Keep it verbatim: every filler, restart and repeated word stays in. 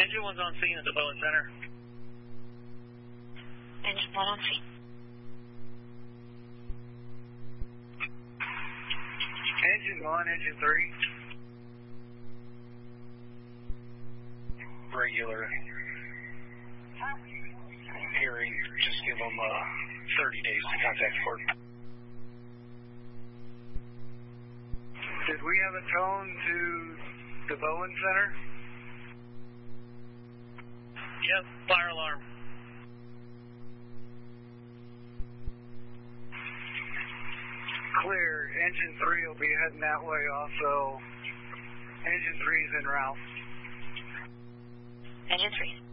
Engine one's on scene at the Bowen Center. Engine one on scene. Engine one, engine three. Regular hearing. Just give them uh, thirty days to contact court. Did we have a tone to the Bowen Center? Yep, fire alarm. Clear. Engine three will be heading that way also. Engine three is en route. Engine three.